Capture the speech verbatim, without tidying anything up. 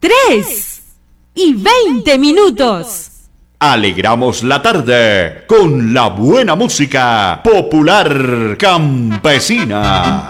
tres y veinte minutos. Alegramos la tarde con la buena música popular campesina.